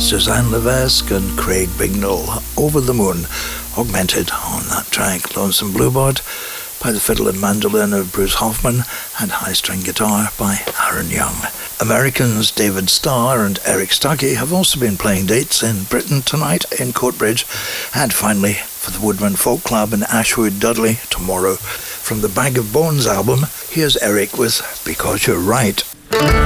Suzanne Levesque and Craig Bignell, Over the Moon, augmented on that track, Lonesome Bluebird, by the fiddle and mandolin of Bruce Hoffman and high-string guitar by Aaron Young. Americans David Starr and Eric Stuckey have also been playing dates in Britain tonight in Courtbridge, and finally for the Woodman Folk Club in Ashwood, Dudley tomorrow. From the Bag of Bones album, here's Eric with Because You're Right.